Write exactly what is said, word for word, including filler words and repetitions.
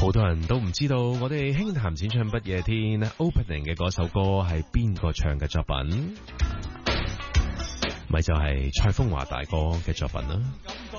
好多人都唔知道我哋輕談淺唱不夜天 opening 嘅嗰首歌係邊個唱嘅作品，咪就係蔡楓華大哥嘅作品啦。